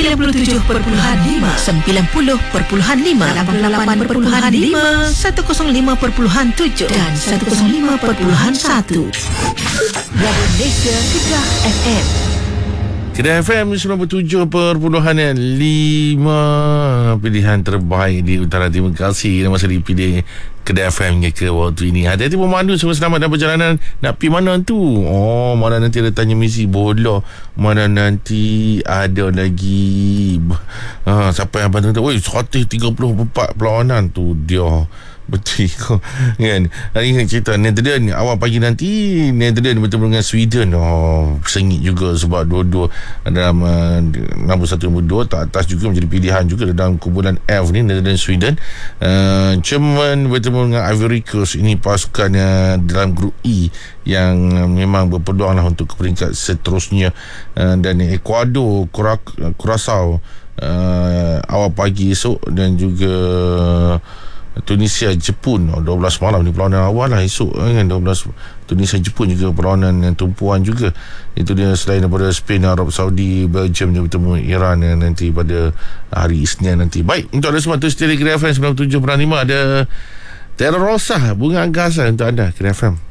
90.5, 90.5, 88.5, 105.7 dan 105.1. Radio Malaysia Kedah FM. Kedah FM 97.5, pilihan terbaik di Utara Terima kasih masa dipilih Kedah FM hingga ke waktu ini. Hati-hati pemandu, semua selamat dalam perjalanan. Nak pergi mana tu? Oh, mana nanti ada tanya misi bola, mana nanti ada lagi siapa yang bantu? Oi, 134 perlawanan tu dia. Betul kan. Hari ni cerita Netherlands awal pagi nanti, Netherlands bertemu dengan Sweden. Sengit juga sebab dua-dua dalam nombor 1 nombor 2 tak atas juga menjadi pilihan juga dalam kumpulan F ni, Netherlands Sweden. Jerman bertemu dengan Ivory Coast. Ini pasukan dalam grup E yang memang berpeluang lah untuk ke peringkat seterusnya. Dan Ecuador Curaçao awal pagi esok, dan juga Tunisia Jepun 12 malam ni perlawanan awal lah esok kan. 12 Tunisia Jepun juga perlawanan yang tumpuan juga. Itu dia selain daripada Spain, Arab Saudi, Belgium dia bertemu Iran nanti pada hari Isnin nanti. Baik, untuk anda semua tu setia di Kedah FM 97.5, ada Terra Rosa, bunga angkasa untuk anda Kedah FM.